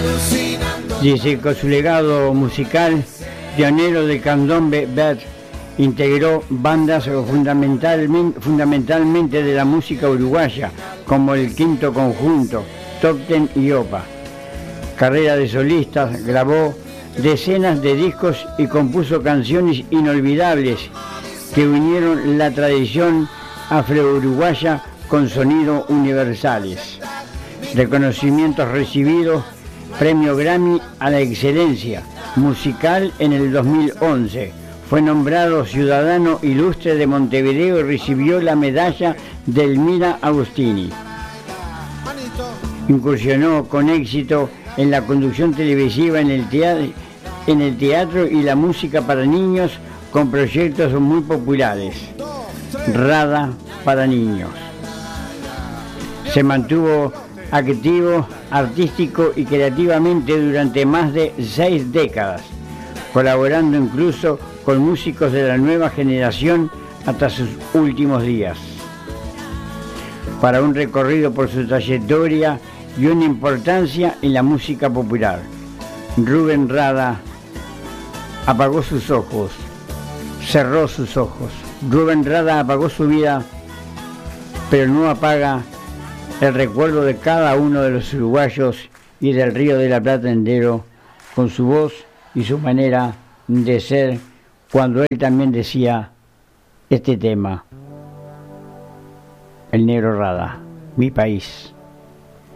Dice, con su legado musical, pionero del candombe, Bert integró bandas fundamentalmente de la música uruguaya, como el Quinto Conjunto, Top Ten y Opa. Carrera de solistas, grabó decenas de discos y compuso canciones inolvidables que unieron la tradición afro-uruguaya con sonidos universales. Reconocimientos recibidos: Premio Grammy a la excelencia musical en el 2011. Fue nombrado Ciudadano Ilustre de Montevideo y recibió la medalla de Elmira Agostini. Incursionó con éxito en la conducción televisiva, en el teatro y la música para niños, con proyectos muy populares. Rada para niños. Se mantuvo activo, artístico y creativamente durante más de 6 décadas, colaborando incluso con músicos de la nueva generación hasta sus últimos días. Para un recorrido por su trayectoria y una importancia en la música popular, Rubén Rada apagó sus ojos, cerró sus ojos. Rubén Rada apagó su vida, pero no apaga el recuerdo de cada uno de los uruguayos y del Río de la Plata entero, con su voz y su manera de ser, cuando él también decía este tema: el Negro Rada, mi país.